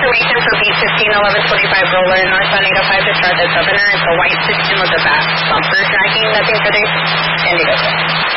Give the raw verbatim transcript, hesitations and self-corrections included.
information for B fifteen eleven twenty-five roller northbound eight oh five to Charlotte Governor. It's a white system with a back bumper tracking. Nothing further. Indigo.